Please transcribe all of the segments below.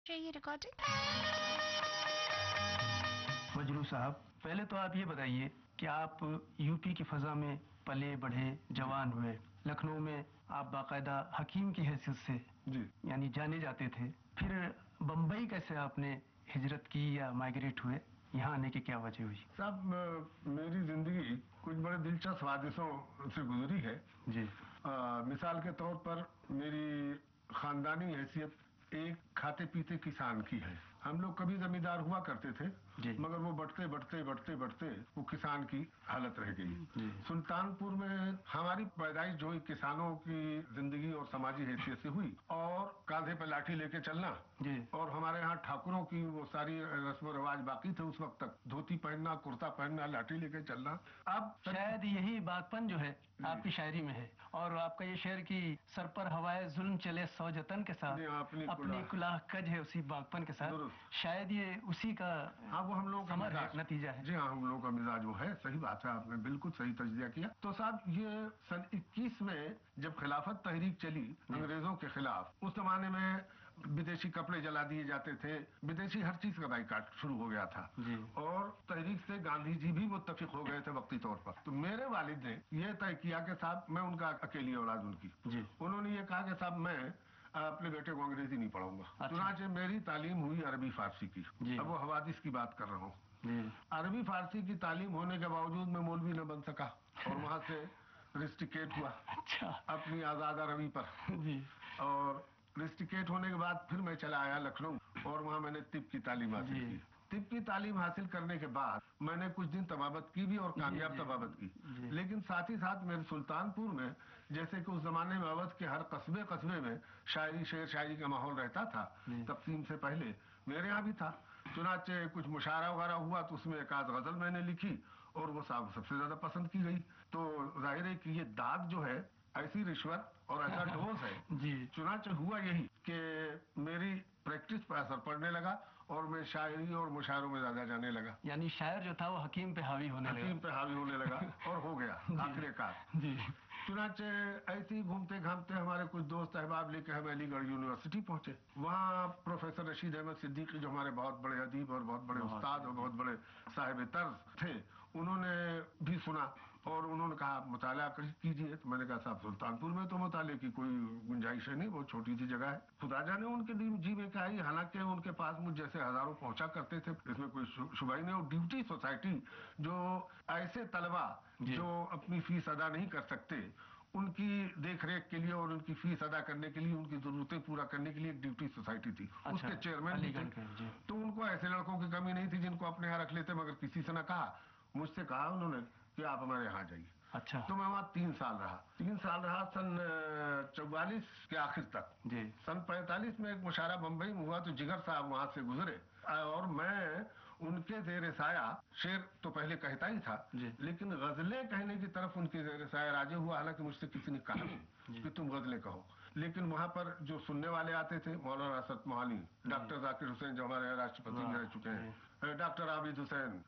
चाहिए रिकॉर्डिंग। मजरू साहब, पहले तो आप ये बताइए कि आप यूपी की फजा में पले बढ़े, जवान हुए, लखनऊ में आप बाकायदा हकीम की हैसियत से जी यानी जाने जाते थे, फिर बम्बई कैसे आपने हिजरत की या माइग्रेट हुए, यहाँ आने की क्या वजह हुई? साहब, मेरी जिंदगी कुछ बड़े दिलचस्प हादिसों से गुजरी है जी। मिसाल के तौर पर मेरी खानदानी हैसियत एक खाते पीते किसान की है। हम लोग कभी जमींदार हुआ करते थे, जी। मगर वो बढ़ते बढ़ते बढ़ते बढ़ते वो किसान की हालत रह जी। गई। सुल्तानपुर में हमारी पैदाइश जो किसानों की जिंदगी और समाजी हैसियत से हुई, और कांधे पे लाठी लेके चलना, जी। और हमारे यहाँ ठाकुरों की वो सारी रस्म रिवाज बाकी थे उस वक्त तक, धोती पहनना, कुर्ता पहनना, लाठी लेके चलना। अब शायद यही बागपन जो है आपकी शायरी में है, और आपका ये शेर कि सर पर हवाए जुल्म चले सौ जतन के साथ, अपनी कुलाह कज है उसी बागपन के साथ, शायद ये उसी का हाँ वो हम लोग का समर नतीजा है। जी हाँ, हम लोगों का मिजाज वो है। सही बात है, आपने बिल्कुल सही तजजिया किया। तो साहब, ये सन 21 में जब खिलाफत तहरीक चली अंग्रेजों के खिलाफ, उस जमाने में विदेशी कपड़े जला दिए जाते थे, विदेशी हर चीज का बाइकाट शुरू हो गया था जी। और तहरीक से गांधी जी भी मुत्तफिक हो गए थे वक्ती तौर पर। तो मेरे वालिद ने यह तय किया कि साहब, मैं उनका अकेली औलाद उनकी, उन्होंने ये कहा कि साहब मैं अपने बेटे को अंग्रेजी नहीं पढ़ाऊंगा। चुनाचे मेरी तालीम हुई अरबी फारसी की। अब वो हवादिस की बात कर रहा हूँ। अरबी फारसी की तालीम होने के बावजूद मैं मौलवी न बन सका और वहां से रिस्टिकेट हुआ। अच्छा। अपनी आजाद अरबी पर जी। और रिस्टिकेट होने के बाद फिर मैं चला आया लखनऊ और वहां मैंने तिब की तालीम हासिल की। तिब की तालीम हासिल करने के बाद मैंने कुछ दिन तबाबत की भी और कामयाब तबाबत की। लेकिन साथ ही साथ मेरे सुल्तानपुर में, जैसे कि उस जमाने में अवध के हर कस्बे कस्बे में शायरी, शेर शायरी का माहौल रहता था, तकसीम से पहले मेरे यहाँ भी था। चुनाचे कुछ मुशायरा वगैरह हुआ तो उसमें एक आध गजल मैंने लिखी और वो साहब सबसे ज्यादा पसंद की गई। तो जाहिर है कि ये दाग जो है, ऐसी रिश्वत और ऐसा डोज है जी। चुनाचे हुआ यही कि मेरी प्रैक्टिस पर असर पड़ने लगा और मैं शायरी और मुशायरों में ज्यादा जाने लगा। यानी शायर जो था वो हकीम पे हावी होने लगा और हो गया आखिरकार जी। चुनाचे ऐसे ही घूमते घामते हमारे कुछ दोस्त अहबाब लेके हम अलीगढ़ यूनिवर्सिटी पहुंचे। वहाँ प्रोफेसर रशीद अहमद सिद्दीकी, जो हमारे बहुत बड़े अदीब और बहुत बड़े उस्ताद और बहुत बड़े साहिब तर्ज थे, उन्होंने भी सुना और उन्होंने कहा मुताला कीजिए। तो मैंने कहा साहब, सुल्तानपुर में तो मुताले की कोई गुंजाइश है नहीं, बहुत छोटी सी जगह है। खुदा जाने उनके जी में क्या है, हालांकि उनके पास मुझ जैसे हजारों पहुंचा करते थे, इसमें कोई शुबा ही नहीं। और ड्यूटी सोसाइटी, जो ऐसे तलबा जो अपनी फीस अदा नहीं कर सकते, उनकी देख रेख के लिए और उनकी फीस अदा करने के लिए, उनकी जरूरतें पूरा करने के लिए एक ड्यूटी सोसाइटी थी। अच्छा, उसके चेयरमैन भी थे। तो उनको ऐसे लड़कों की कमी नहीं थी जिनको अपने यहाँ रख लेते, मगर किसी से न कहा, मुझसे कहा उन्होंने कि आप हमारे यहाँ जाइए। अच्छा। तो मैं वहाँ 3 साल रहा। सन 44 के आखिर तक जी। सन 45 में एक मुशायरा बम्बई में हुआ तो जिगर साहब वहां से गुजरे और मैं उनके जेर साया, शेर तो पहले कहता ही था लेकिन गजलें कहने की तरफ उनके जेर साया राजी हुआ। हालांकि मुझसे किसी ने कहा कि तुम गजलें कहो, लेकिन वहां पर जो सुनने वाले आते थे, मौलाना असद मोहाली, डॉक्टर जाकिर हुसैन जो हमारे राष्ट्रपति भी रह चुके हैं, डॉक्टर आबिद हुसैन,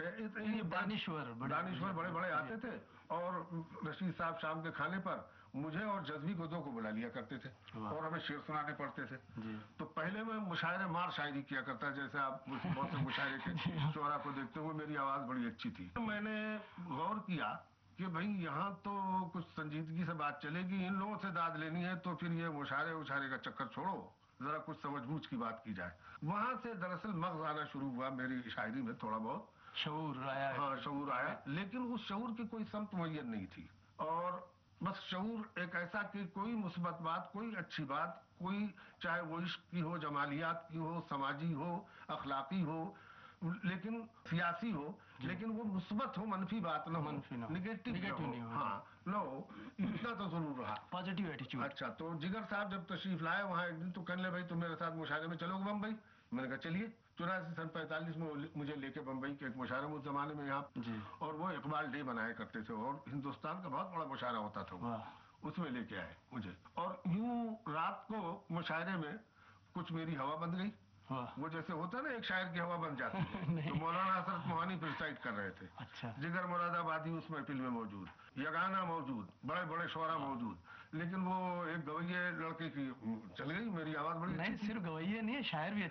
दानिश्वर बड़े बड़े आते थे। और रशीद साहब शाम के खाने पर मुझे और जज्बी गोदो को बुला लिया करते थे और हमें शेर सुनाने पड़ते थे। तो पहले मैं मुशायरे मार शायरी किया करता, जैसे आप बहुत से मुशायरे के शोरा को देखते हुए मेरी आवाज बड़ी अच्छी थी। तो मैंने गौर किया कि भाई यहाँ तो कुछ संजीदगी से बात चलेगी, इन लोगों से दाद लेनी है तो फिर ये मुशायरे उशायरे का चक्कर छोड़ो, जरा कुछ समझबूझ की बात की जाए। वहां से दरअसल मग़ज़ आना शुरू हुआ मेरी शायरी में, थोड़ा बहुत शऊर आया। हाँ, शऊर आया, लेकिन उस शऊर की कोई समत मुय्यन नहीं थी। और बस शऊर एक ऐसा कि कोई मुस्बत बात, कोई अच्छी बात, कोई चाहे वो इश्क की हो, जमालियात की हो, समाजी हो, अखलाकी हो, लेकिन सियासी हो, लेकिन वो मुस्बत हो, मनफी बात न हो, निगेटिव नहीं हो। हाँ, न हो, इतना तो जरूर रहा, पॉजिटिव एटीट्यूड। अच्छा, तो जिगर साहब जब तशरीफ लाए वहां एक दिन, तो कहने भाई तुम मेरे साथ मुशायरे में चलोगे बम्बई? मैंने कहा चलिए। 84 सन 45 में मुझे लेके बम्बई के एक मुशायरे में उस जमाने में यहाँ, और वो इकबाल डे बनाया करते थे और हिंदुस्तान का बहुत बड़ा मुशायरा होता था, उसमें लेके आए मुझे। और यूं रात को मुशायरे में कुछ मेरी हवा बन गई। वो जैसे होता है ना, एक शायर की हवा बन जाती है। तो मौलाना असद मोहानी प्रिसाइड कर रहे थे। अच्छा। जिगर मुरादाबादी उस महफिल में मौजूद, यगाना मौजूद, बड़े बड़े शोरा मौजूद, लेकिन वो एक गवैये लड़के की चल गई, मेरी आवाज बड़ी नहीं, सिर्फ गवैये नहीं, शायर भी